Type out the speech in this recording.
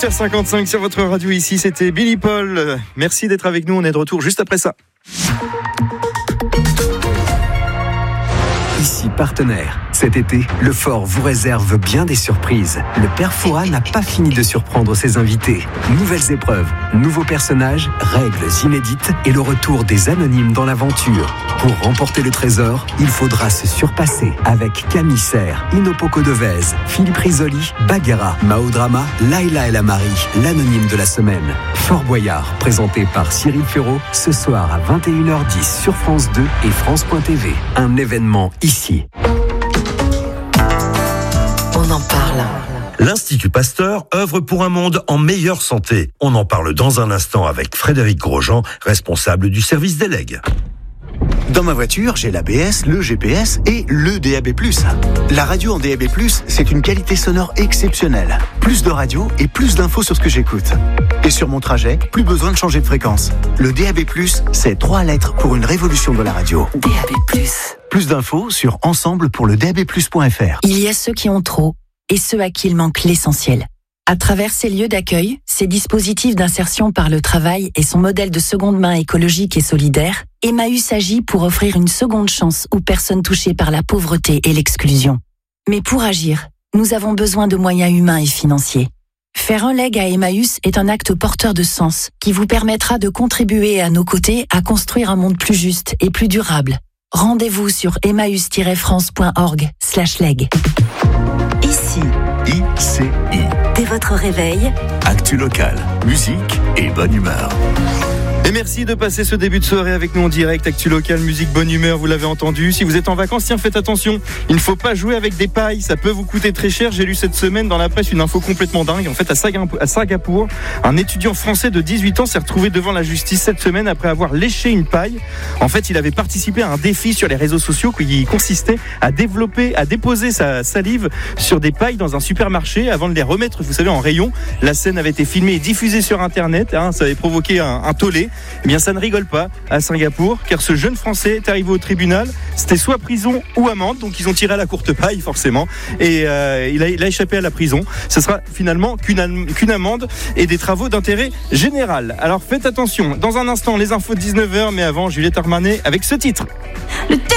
8h55 sur votre radio ici, c'était Billy Paul. Merci d'être avec nous, on est de retour juste après ça. Ici Partenaire. Cet été, le Fort vous réserve bien des surprises. Le Père Fouras n'a pas fini de surprendre ses invités. Nouvelles épreuves, nouveaux personnages, règles inédites et le retour des anonymes dans l'aventure. Pour remporter le trésor, il faudra se surpasser avec Camille Serre, Inopoko Devez, Philippe Risoli, Bagheera, Mao Drama, Laila El Amari, l'anonyme de la semaine. Fort Boyard, présenté par Cyril Ferraud, ce soir à 21h10 sur France 2 et France.tv. Un événement ici. On en parle. L'Institut Pasteur œuvre pour un monde en meilleure santé. On en parle dans un instant avec Frédéric Grosjean, responsable du service des legs. Dans ma voiture, j'ai l'ABS, le GPS et le DAB+. La radio en DAB+, c'est une qualité sonore exceptionnelle. Plus de radio et plus d'infos sur ce que j'écoute. Et sur mon trajet, plus besoin de changer de fréquence. Le DAB+, c'est 3 lettres pour une révolution de la radio. DAB+. Plus d'infos sur ensemble pour le DAB+.fr. Il y a ceux qui ont trop et ceux à qui il manque l'essentiel. À travers ces lieux d'accueil, ces dispositifs d'insertion par le travail et son modèle de seconde main écologique et solidaire, Emmaüs agit pour offrir une seconde chance aux personnes touchées par la pauvreté et l'exclusion. Mais pour agir, nous avons besoin de moyens humains et financiers. Faire un leg à Emmaüs est un acte porteur de sens qui vous permettra de contribuer à nos côtés à construire un monde plus juste et plus durable. Rendez-vous sur emmaüs-france.org/leg. Ici, ICI. dès votre réveil, Actu locale, musique et bonne humeur. Et merci de passer ce début de soirée avec nous en direct. Actu locale, musique, bonne humeur, vous l'avez entendu. Si vous êtes en vacances, tiens, faites attention. Il ne faut pas jouer avec des pailles, ça peut vous coûter très cher. J'ai lu cette semaine dans la presse une info complètement dingue. En fait, à Singapour, un étudiant français de 18 ans s'est retrouvé devant la justice cette semaine après avoir léché une paille. En fait, il avait participé à un défi sur les réseaux sociaux qui consistait à déposer sa salive sur des pailles dans un supermarché avant de les remettre, vous savez, en rayon. La scène avait été filmée et diffusée sur Internet. Ça avait provoqué un tollé. Eh bien, ça ne rigole pas à Singapour, car ce jeune Français est arrivé au tribunal. C'était soit prison ou amende, donc ils ont tiré à la courte paille, forcément. Et il a échappé à la prison. Ce sera finalement qu'une amende et des travaux d'intérêt général. Alors faites attention. Dans un instant, les infos de 19h, mais avant, Juliette Armanet avec ce titre.